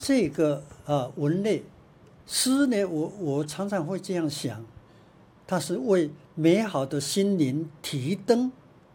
这个文类诗呢，我常常会这样想，它是为美好的心灵提灯，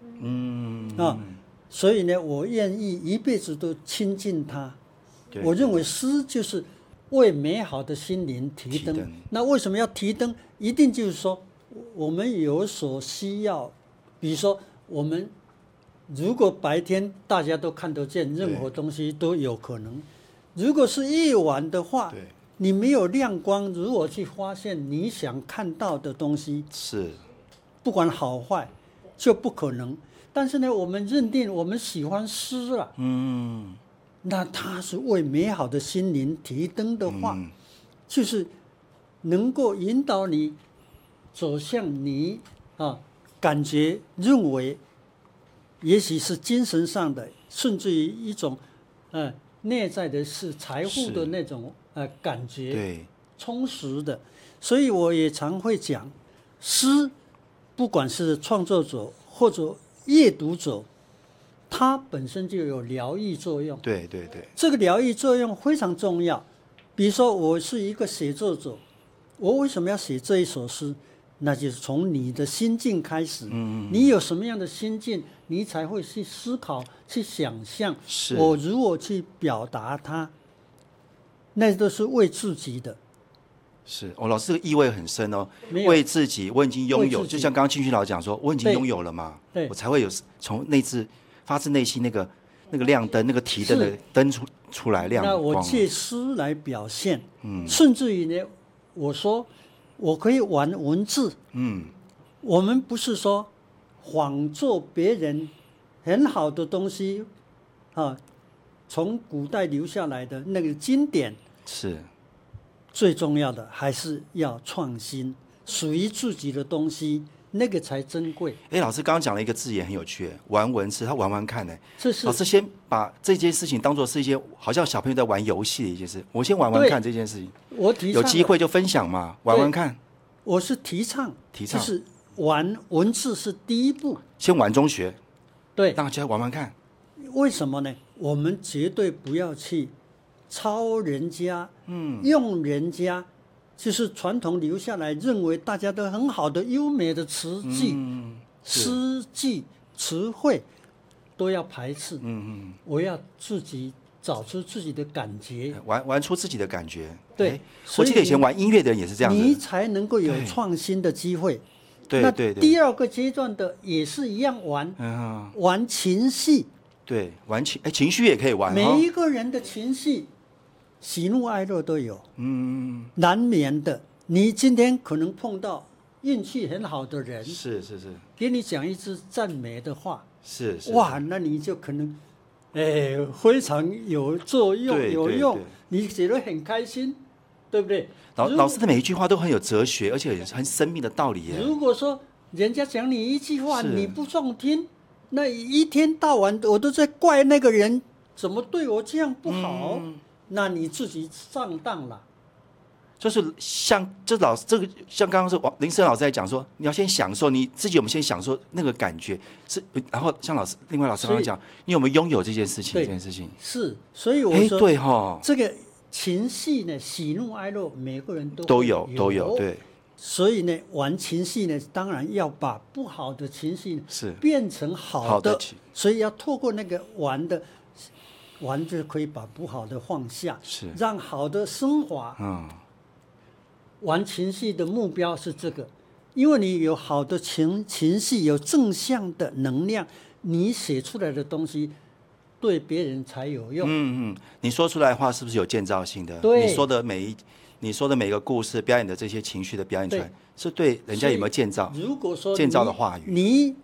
所以呢，我愿意一辈子都亲近它。我认为诗就是为美好的心灵提灯。那为什么要提灯？一定就是说我们有所需要，比如说我们如果白天大家都看得见，任何东西都有可能。如果是夜晚的话，你没有亮光，如何去发现你想看到的东西？ 是， 不管好坏，就不可能。但是呢，我们认定我们喜欢诗了，那它是为美好的心灵提灯的话，就是能够引导你走向你感觉认为，也许是精神上的，甚至于一种内在的是财富的那种感觉， 对， 充实的。所以我也常会讲，诗不管是创作者或者阅读者，它本身就有疗愈作用。 对对对， 这个疗愈作用非常重要。比如说，我是一个写作者，我为什么要写这一首诗？那就是从你的心境开始，你有什么样的心境，你才会去思考、去想象，我如何去表达它，那都是为自己的。 是老师这个意味很深哦，为自己，我已经拥有，就像刚刚庆旭老师讲说，我已经拥有了嘛，我才会有从发自内心那个亮灯，那个提灯的灯出来亮光。 那我借诗来表现，甚至于呢，我说。我可以玩文字，我们不是说仿作别人很好的东西，从古代留下来的那个经典， 是最重要的，还是要创新，属于自己的东西，那个才珍贵。 老师刚刚讲了一个字也很有趣，玩文字，他玩玩看呢。 老师先把这件事情当作是一些好像小朋友在玩游戏的一件事，我先玩玩看这件事情。 我提倡有机会就分享嘛，玩玩看。 我是提倡，就是玩文字是第一步， 先玩中学， 对， 让大家玩玩看。 为什么呢？我们绝对不要去抄人家，用人家，就是传统留下来认为大家都很好的优美的词句、诗句、词汇，都要排斥。我要自己找出自己的感觉， 玩出自己的感觉。 对， 我记得以前玩音乐的人也是这样子， 你才能够有创新的机会。 对， 那第二个阶段的也是一样玩情绪。 对，玩情绪也可以玩。 每一个人的情绪，喜怒哀乐都有，难免的。你今天可能碰到运气很好的人， 是， 给你讲一句赞美的话， 是， 哇，那你就可能，非常有作用，有用，你觉得很开心，对不对？ 老师的每一句话都很有哲学，而且很生命的道理耶。 如果说人家讲你一句话你不中听，那一天到晚我都在怪那个人怎么对我这样不好，那你自己上当了。 就是像这个像刚刚是林森老师在讲说，你要先享受你自己，我们先享受那个感觉是，然后像另外老师刚刚讲，你有没有拥有这件事情？这件事情是，所以我说， 对哈， 这个情绪呢，喜怒哀乐，每个人都有，对。 所以呢，玩情绪呢，当然要把不好的情绪是变成好的，所以要透过那个玩就可以把不好的放下， 是让好的升华。玩情绪的目标是这个，因为你有好的情绪，有正向的能量，你写出来的东西对别人才有用。 你说出来的话是不是有建造性的？ 对， 你说的每个故事表演的这些情绪的表演出来，是对人家有没有建造？ 如果说建造的话语，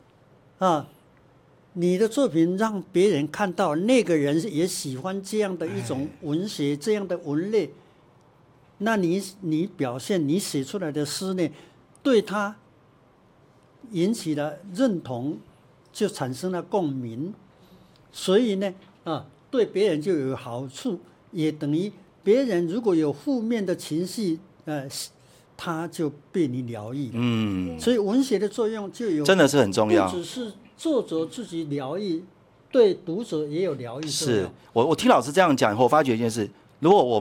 你的作品让别人看到那个人也喜欢这样的一种文学，这样的文类，那你表现你写出来的诗呢，对他引起了认同，就产生了共鸣，所以呢对别人就有好处，也等于别人如果有负面的情绪，他就被你疗愈。所以文学的作用就有， 真的是很重要， 不只是作者自己疗愈，对读者也有疗愈作用。 是我听老师这样讲以后，我发觉一件事， 如果我